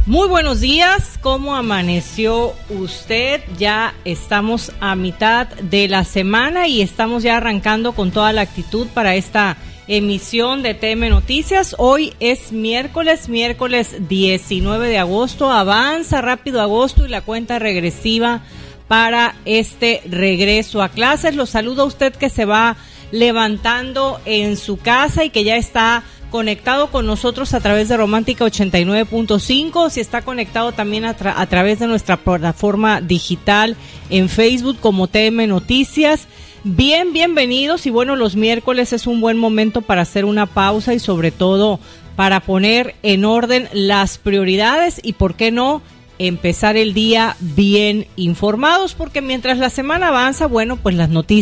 Muy buenos días, ¿cómo amaneció usted? Ya estamos a mitad de la semana y estamos ya arrancando con toda la actitud para esta emisión de TM Noticias. Hoy es miércoles 19 de agosto, avanza rápido agosto y la cuenta regresiva para este regreso a clases. Lo saluda usted que se va levantando en su casa y que ya está conectado con nosotros a través de Romántica 89.5, si está conectado también a través de nuestra plataforma digital en Facebook como TM Noticias. Bienvenidos y bueno, los miércoles es un buen momento para hacer una pausa y sobre todo para poner en orden las prioridades y por qué no empezar el día bien informados, porque mientras la semana avanza, bueno, pues las noticias